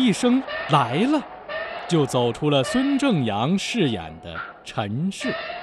一声“来了”，就走出了孙正阳饰演的陈氏。